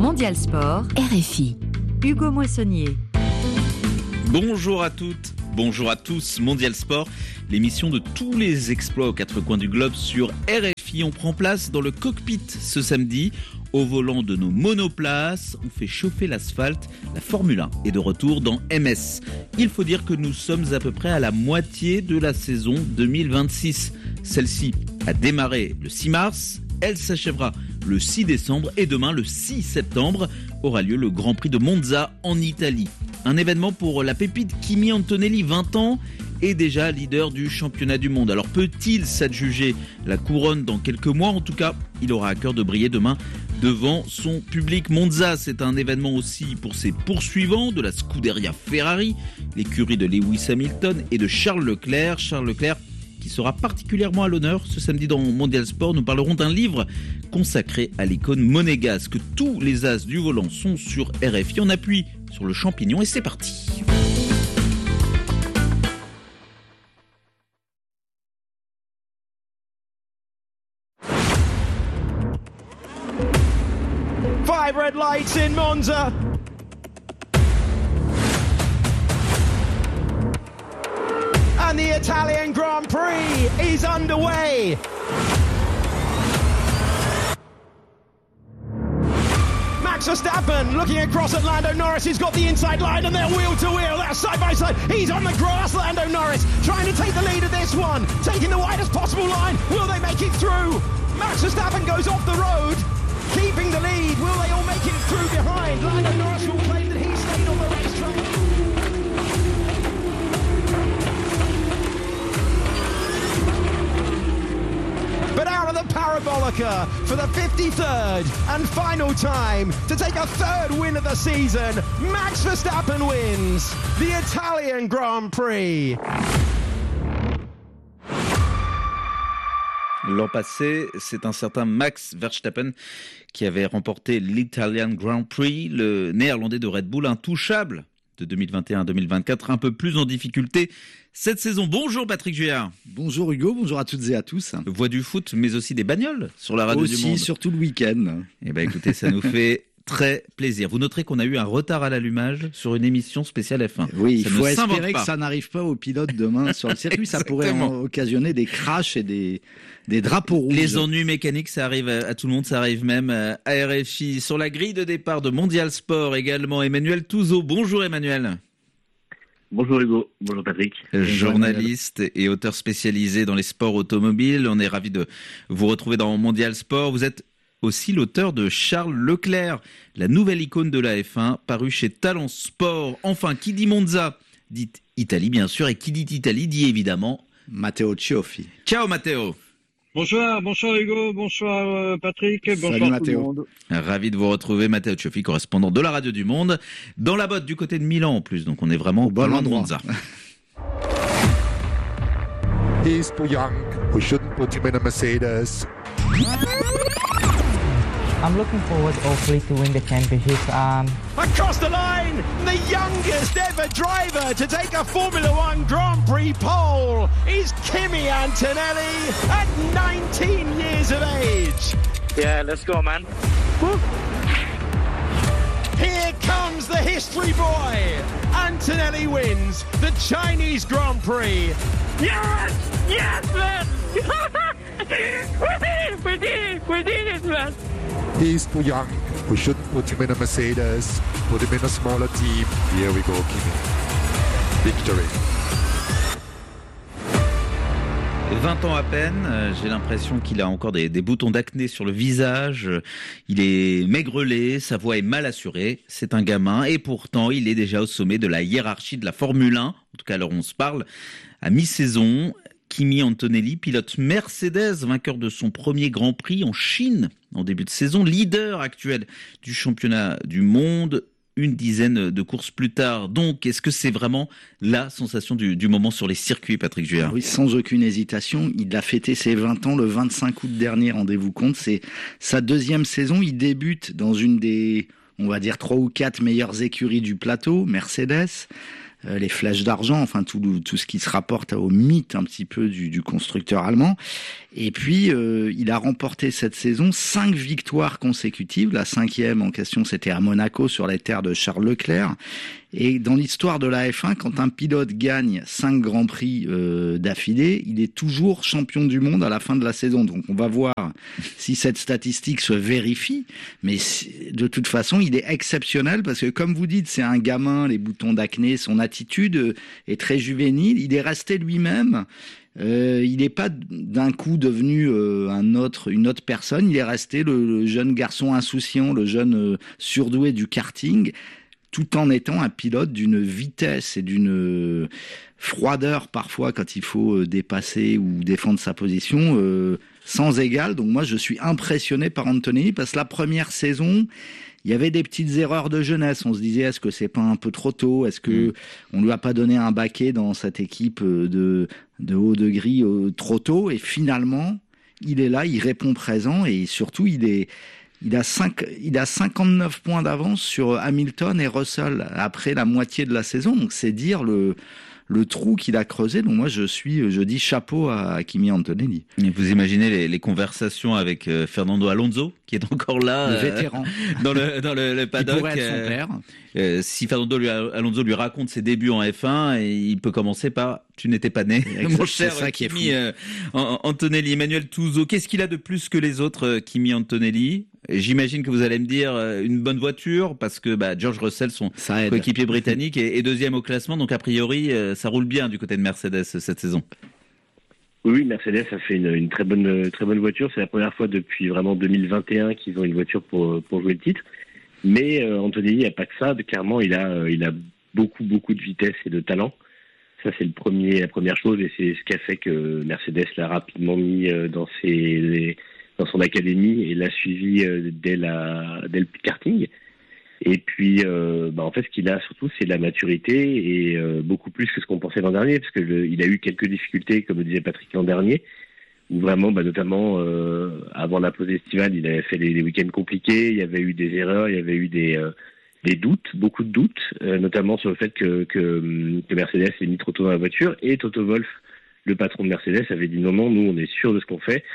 Mondial Sport, RFI. Hugo Moissonnier. Bonjour à toutes, bonjour à tous. Mondial Sport, l'émission de tous les exploits aux quatre coins du globe sur RFI. On prend place dans le cockpit ce samedi. Au volant de nos monoplaces, on fait chauffer l'asphalte. La Formule 1 est de retour dans MS. Il faut dire que nous sommes à peu près à la moitié de la saison 2026. Celle-ci a démarré le 6 mars. Elle s'achèvera le 6 décembre et demain, le 6 septembre, aura lieu le Grand Prix de Monza en Italie. Un événement pour la pépite Kimi Antonelli, 20 ans, et déjà leader du championnat du monde. Alors peut-il s'adjuger la couronne dans quelques mois ? En tout cas, il aura à cœur de briller demain devant son public. Monza, c'est un événement aussi pour ses poursuivants de la Scuderia Ferrari, l'écurie de Lewis Hamilton et de Charles Leclerc. Charles Leclerc qui sera particulièrement à l'honneur ce samedi dans Mondial Sport. Nous parlerons d'un livre consacré à l'icône monégasque. Tous les as du volant sont sur RFI. On appuie sur le champignon et c'est parti. Five red lights in Monza. And the Italian Grand Prix is underway. Max Verstappen looking across at Lando Norris. He's got the inside line and they're wheel to wheel. They're side by side. He's on the grass, Lando Norris, trying to take the lead of this one. Taking the widest possible line. Will they make it through? Max Verstappen goes off the road, keeping the lead. Will they all make it through behind? Lando Norris will claim that he stayed on the racetrack. But out of the Parabolica for the 53rd and final time to take a third win of the season, Max Verstappen wins the Italian Grand Prix. L'an passé, c'est un certain Max Verstappen qui avait remporté l'Italian Grand Prix, le néerlandais de Red Bull, intouchable de 2021-2024, un peu plus en difficulté cette saison. Bonjour Patrick Juillard. Bonjour Hugo, bonjour à toutes et à tous. Voix du foot, mais aussi des bagnoles sur la radio du monde. Aussi, surtout le week-end. Eh bien écoutez, ça nous fait très plaisir. Vous noterez qu'on a eu un retard à l'allumage sur une émission spéciale F1. Oui, il ça faut espérer que ça n'arrive pas aux pilotes demain sur le circuit. Ça pourrait occasionner des crashs et des drapeaux rouges. Les ennuis mécaniques, ça arrive à tout le monde, ça arrive même à RFI. Sur la grille de départ de Mondial Sport également, Emmanuel Touzeau. Bonjour Emmanuel. Bonjour Hugo, bonjour Patrick. Journaliste et auteur spécialisé dans les sports automobiles. On est ravis de vous retrouver dans Mondial Sport. Vous êtes aussi l'auteur de Charles Leclerc, la nouvelle icône de la F1, paru chez Talent Sport. Enfin, qui dit Monza dit Italie, bien sûr, et qui dit Italie dit évidemment Matteo Cioffi. Ciao Matteo. Bonsoir Hugo, bonsoir Patrick, bonsoir Salut, tout Matteo. le monde. Ravi de vous retrouver, Matteo Cioffi, correspondant de la Radio du Monde, dans la botte du côté de Milan en plus, donc on est vraiment au bon loin de endroit. Monza. He's too young. We shouldn't put him in a Mercedes. I'm looking forward, hopefully, to win the championship. Across the line, the youngest ever driver to take a Formula One Grand Prix pole is Kimi Antonelli at 19 years of age. Yeah, let's go man. Here comes the history boy. Antonelli wins the Chinese Grand Prix. Yes! Yes, man! We did it, man! He's too young. We shouldn't put him in a Mercedes. Put him in a smaller team. Here we go, Kimi. Victory. 20 ans à peine, j'ai l'impression qu'il a encore des boutons d'acné sur le visage, il est maigrelet, sa voix est mal assurée, c'est un gamin et pourtant il est déjà au sommet de la hiérarchie de la Formule 1, en tout cas alors on se parle, à mi-saison. Kimi Antonelli, pilote Mercedes, vainqueur de son premier Grand Prix en Chine en début de saison, leader actuel du championnat du monde, une dizaine de courses plus tard. Donc, est-ce que c'est vraiment la sensation du moment sur les circuits, Patrick Juillard ? Oui, sans aucune hésitation. Il a fêté ses 20 ans le 25 août dernier, rendez-vous compte. C'est sa deuxième saison. Il débute dans une des, on va dire, 3 ou 4 meilleures écuries du plateau, Mercedes. Les flèches d'argent, enfin tout ce qui se rapporte au mythe un petit peu du constructeur allemand. Et puis, il a remporté cette saison 5 victoires consécutives. La 5e en question, c'était à Monaco, sur les terres de Charles Leclerc. Et dans l'histoire de la F1, quand un pilote gagne 5 Grands Prix d'affilée, il est toujours champion du monde à la fin de la saison. Donc on va voir si cette statistique se vérifie. Mais de toute façon, il est exceptionnel parce que, comme vous dites, c'est un gamin, les boutons d'acné, son attitude est très juvénile. Il est resté lui-même. Il n'est pas d'un coup devenu une autre personne. Il est resté le jeune garçon insouciant, le jeune surdoué du karting, tout en étant un pilote d'une vitesse et d'une froideur parfois quand il faut dépasser ou défendre sa position sans égal. Donc moi, je suis impressionné par Antonelli parce que la première saison, il y avait des petites erreurs de jeunesse. On se disait, est-ce que c'est pas un peu trop tôt? Est-ce que on lui a pas donné un baquet dans cette équipe de haut de grille trop tôt? Et finalement, il est là, il répond présent et surtout, il a 59 points d'avance sur Hamilton et Russell après la moitié de la saison. Donc c'est dire le trou qu'il a creusé. Donc moi je dis chapeau à Kimi Antonelli. Et vous imaginez les conversations avec Fernando Alonso qui est encore là, le vétéran dans le paddock. Il pourrait être son père. Si Fernando Alonso lui raconte ses débuts en F1, il peut commencer par tu n'étais pas né, mon cher Kimi Antonelli. Emmanuel Touzeau, qu'est-ce qu'il a de plus que les autres, Kimi Antonelli? J'imagine que vous allez me dire une bonne voiture parce que George Russell, son coéquipier britannique, est deuxième au classement, donc a priori ça roule bien du côté de Mercedes cette saison. Oui, Mercedes a fait une très bonne voiture. C'est la première fois depuis vraiment 2021 qu'ils ont une voiture pour jouer le titre. Mais Antonelli, il n'y a pas que ça. Clairement, il a beaucoup de vitesse et de talent. Ça, c'est la première chose, et c'est ce qui a fait que Mercedes l'a rapidement mis dans son académie et l'a suivi dès le karting. Et puis, en fait, ce qu'il a surtout, c'est la maturité et beaucoup plus que ce qu'on pensait l'an dernier, parce que il a eu quelques difficultés, comme le disait Patrick l'an dernier, où vraiment, notamment avant la pause estivale, il avait fait des week-ends compliqués, il y avait eu des erreurs, il y avait eu des doutes, beaucoup de doutes, notamment sur le fait que Mercedes ait mis trop tôt dans la voiture. Et Toto Wolff, le patron de Mercedes, avait dit non, nous on est sûr de ce qu'on fait.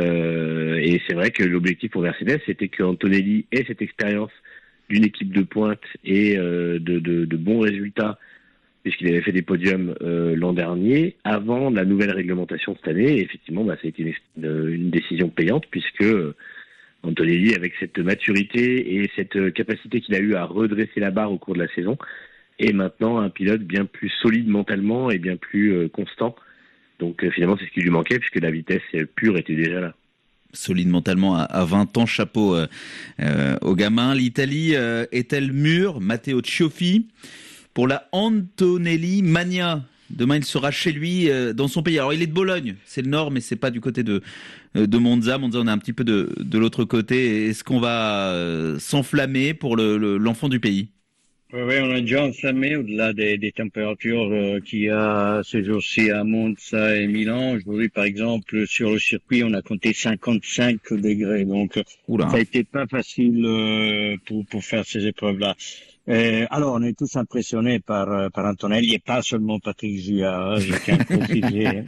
Et c'est vrai que l'objectif pour Mercedes, c'était qu'Antonelli ait cette expérience d'une équipe de pointe et de bons résultats, puisqu'il avait fait des podiums l'an dernier, avant la nouvelle réglementation cette année. Et effectivement, ça a été une décision payante, puisque Antonelli, avec cette maturité et cette capacité qu'il a eu à redresser la barre au cours de la saison, est maintenant un pilote bien plus solide mentalement et bien plus constant. Donc finalement, c'est ce qui lui manquait, puisque la vitesse pure était déjà là. Solide mentalement à 20 ans, chapeau au gamin. L'Italie est-elle mûre? Matteo Cioffi pour la Antonelli Mania. Demain, il sera chez lui, dans son pays. Alors, il est de Bologne, c'est le nord, mais c'est pas du côté de Monza. Monza, on est un petit peu de l'autre côté. Est-ce qu'on va s'enflammer pour l'enfant du pays? Oui, on a déjà enflammé au-delà des températures qu'il y a ces jours-ci à Monza et Milan. Aujourd'hui, par exemple, sur le circuit, on a compté 55 degrés. Donc, ça a été pas facile pour faire ces épreuves-là. Alors, on est tous impressionnés par Antonelli et pas seulement Patrick Juard, je tiens à préciser.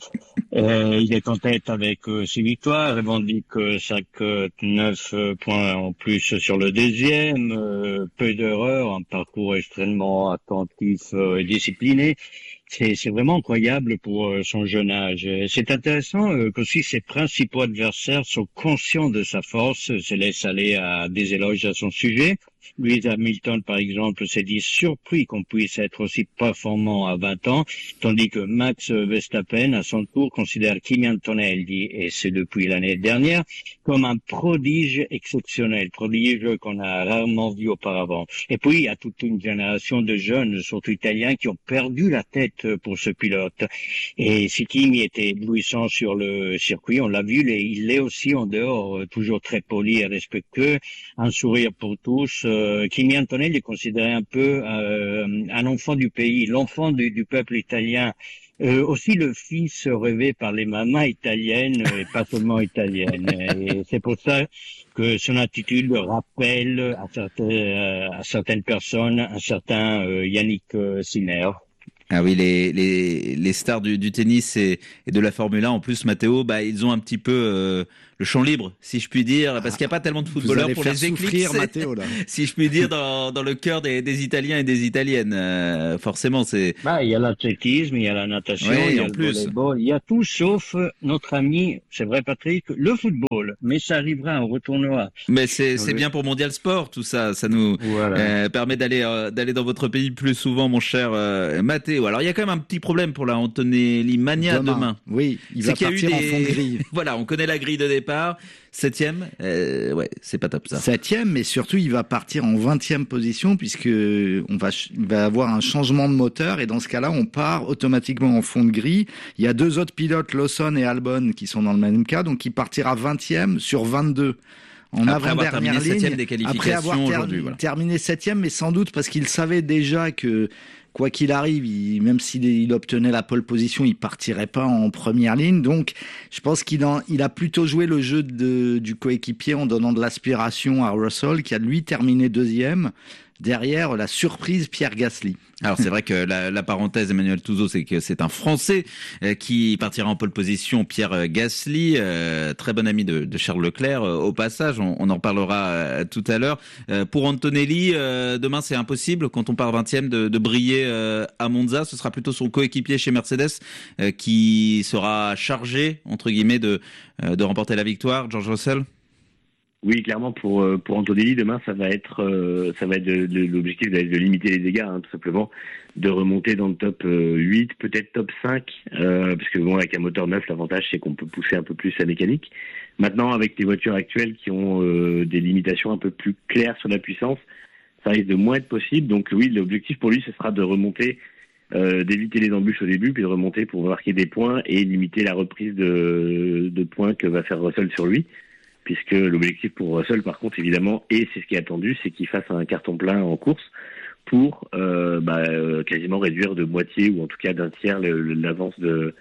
Il est en tête avec 6 victoires, revendique 9 points en plus sur le deuxième, peu d'erreurs, un parcours extrêmement attentif et discipliné. C'est vraiment incroyable pour son jeune âge. C'est intéressant qu'aussi ses principaux adversaires sont conscients de sa force, se laissent aller à des éloges à son sujet. Lewis Hamilton, par exemple, s'est dit surpris qu'on puisse être aussi performant à 20 ans, tandis que Max Verstappen, à son tour, considère Kimi Antonelli, et c'est depuis l'année dernière, comme un prodige exceptionnel, prodige qu'on a rarement vu auparavant. Et puis, il y a toute une génération de jeunes, surtout italiens, qui ont perdu la tête pour ce pilote. Et si Kimi était éblouissant sur le circuit, on l'a vu, il l'est aussi en dehors, toujours très poli et respectueux, un sourire pour tous. Kimi Antonelli est considéré un peu un enfant du pays, l'enfant du peuple italien. Aussi le fils rêvé par les mamans italiennes et pas seulement italiennes. Et c'est pour ça que son attitude rappelle à certaines personnes un certain Yannick Sinner. Ah oui, les stars du tennis et de la Formule 1, en plus, Matteo, ils ont un petit peu le champ libre, si je puis dire, parce qu'il n'y a pas tellement de footballeurs pour les éclipser, Matteo, là. si je puis dire, dans le cœur des Italiens et des Italiennes. Forcément, c'est... Il y a l'athlétisme, il y a la natation, il y a le volleyball, il y a tout sauf notre ami, c'est vrai Patrick, le football. Mais ça arrivera, on retournera. Mais c'est bien pour Mondial Sport, tout ça. Ça nous permet d'aller dans votre pays plus souvent, mon cher Matteo. Alors, il y a quand même un petit problème pour la Antonelli Mania demain. Oui, il va partir en fond de grille. Voilà, on connaît la grille de départ. 7e, c'est pas top ça. 7e, mais surtout il va partir en 20e position puisque il va avoir un changement de moteur et dans ce cas-là on part automatiquement en fond de grille. Il y a 2 autres pilotes, Lawson et Albon, qui sont dans le même cas, donc il partira 20e sur 22. Après avoir terminé 7e des qualifications après avoir terminé 7e, mais sans doute parce qu'il savait déjà que quoi qu'il arrive, même s'il obtenait la pole position, il partirait pas en première ligne. Donc, je pense qu'il a plutôt joué le jeu du coéquipier en donnant de l'aspiration à Russell, qui a lui terminé 2e. Derrière, la surprise, Pierre Gasly. Alors c'est vrai que la parenthèse, Emmanuel Touzeau, c'est que c'est un Français qui partira en pole position, Pierre Gasly, très bon ami de Charles Leclerc. Au passage, on en reparlera tout à l'heure. Pour Antonelli, demain c'est impossible, quand on part 20e, de briller à Monza. Ce sera plutôt son coéquipier chez Mercedes qui sera chargé, entre guillemets, de remporter la victoire, George Russell. Oui, clairement pour Antonelli demain ça va être l'objectif de limiter les dégâts, tout simplement, de remonter dans le top 8, peut-être top 5, parce que avec un moteur neuf, l'avantage c'est qu'on peut pousser un peu plus la mécanique. Maintenant, avec les voitures actuelles qui ont des limitations un peu plus claires sur la puissance, ça risque de moins être possible. Donc oui, l'objectif pour lui ce sera de remonter, d'éviter les embûches au début, puis de remonter pour marquer des points et limiter la reprise de points que va faire Russell sur lui. Puisque l'objectif pour Russell, par contre, évidemment, et c'est ce qui est attendu, c'est qu'il fasse un carton plein en course pour quasiment réduire de moitié ou en tout cas d'un tiers l'avance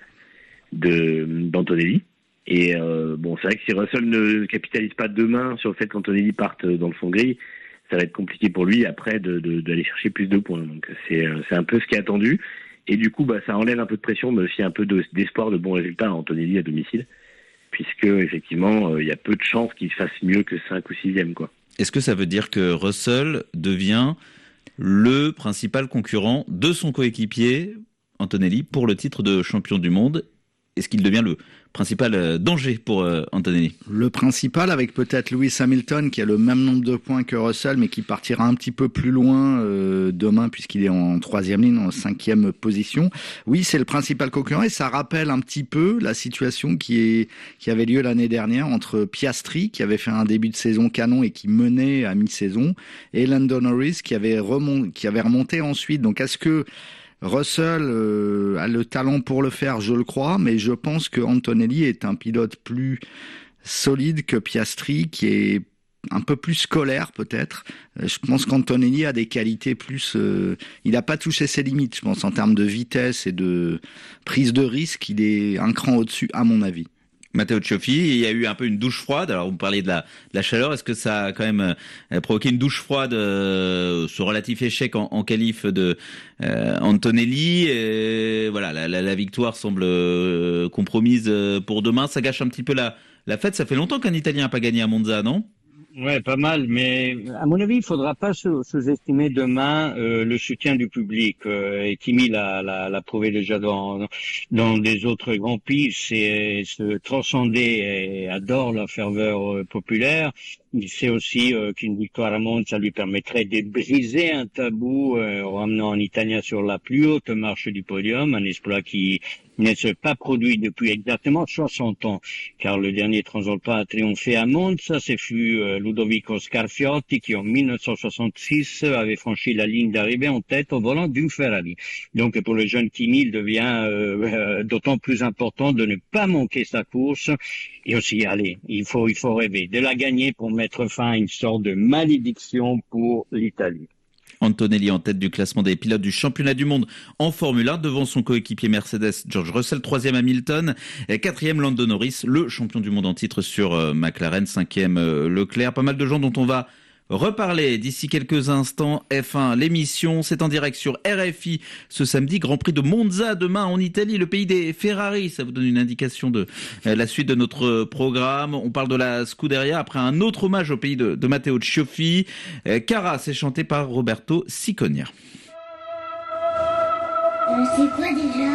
d'Antonelli. Et c'est vrai que si Russell ne capitalise pas demain sur le fait qu'Antonelli parte dans le fond de grille, ça va être compliqué pour lui après d'aller chercher plus de points. Donc c'est un peu ce qui est attendu. Et du coup, ça enlève un peu de pression, mais aussi un peu d'espoir de bons résultats à Antonelli à domicile. Puisque, effectivement, il y a peu de chances qu'il fasse mieux que 5 ou 6e, quoi. Est-ce que ça veut dire que Russell devient le principal concurrent de son coéquipier, Antonelli, pour le titre de champion du monde? Est-ce qu'il devient le principal danger pour Antonelli? Le principal, avec peut-être Lewis Hamilton qui a le même nombre de points que Russell, mais qui partira un petit peu plus loin demain puisqu'il est en 3e ligne, en 5e position. Oui, c'est le principal concurrent et ça rappelle un petit peu la situation qui avait lieu l'année dernière entre Piastri, qui avait fait un début de saison canon et qui menait à mi-saison, et Lando Norris qui avait remonté ensuite. Donc est-ce que Russell a le talent pour le faire, je le crois, mais je pense que Antonelli est un pilote plus solide que Piastri, qui est un peu plus scolaire peut-être. Je pense qu'Antonelli a des qualités plus... il n'a pas touché ses limites, je pense, en termes de vitesse et de prise de risque. Il est un cran au-dessus, à mon avis. Matteo Cioffi, il y a eu un peu une douche froide. Alors, vous parliez de la chaleur. Est-ce que ça a quand même provoqué une douche froide, ce relatif échec en qualif de Antonelli? Et voilà, la victoire semble compromise pour demain. Ça gâche un petit peu la fête. Ça fait longtemps qu'un Italien n'a pas gagné à Monza, non? Ouais, pas mal, mais à mon avis, il faudra pas sous-estimer demain le soutien du public. Et Kimi l'a prouvé déjà dans des autres grands prix, c'est se transcender et adore la ferveur populaire. Il sait aussi qu'une victoire à Monza lui permettrait de briser un tabou en ramenant un Italien sur la plus haute marche du podium, un exploit qui ne s'est pas produit depuis exactement 60 ans, car le dernier Transalpin a triomphé à Monza, ce fut Ludovico Scarfiotti qui en 1966 avait franchi la ligne d'arrivée en tête au volant d'une Ferrari. Donc pour le jeune Kimi, il devient d'autant plus important de ne pas manquer sa course et aussi, il faut rêver de la gagner pour mettre fin à une sorte de malédiction pour l'Italie. Antonelli en tête du classement des pilotes du championnat du monde en Formule 1 devant son coéquipier Mercedes George Russell, 3e Hamilton, 4e Lando Norris, le champion du monde en titre sur McLaren, 5e Leclerc. Pas mal de gens dont on va reparler d'ici quelques instants. F1, l'émission, c'est en direct sur RFI ce samedi. Grand Prix de Monza demain en Italie, le pays des Ferrari. Ça vous donne une indication de la suite de notre programme. On parle de la Scuderia après un autre hommage au pays de Matteo Cioffi. Cara, c'est chanté par Roberto Ciconia. C'est quoi déjà ?